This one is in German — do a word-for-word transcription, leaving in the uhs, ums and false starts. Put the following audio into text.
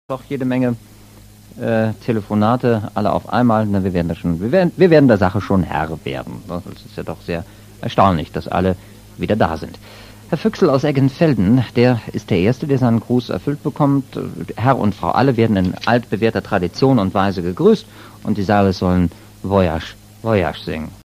Doch jede Menge äh, Telefonate, alle auf einmal. Na, wir werden da schon, wir werden, wir werden der Sache schon Herr werden. Das ist ja doch sehr erstaunlich, dass alle wieder da sind. Herr Füchsel aus Eggenfelden, der ist der Erste, der seinen Gruß erfüllt bekommt. Herr und Frau alle werden in altbewährter Tradition und Weise gegrüßt und die Saale sollen Voyage, Voyage singen.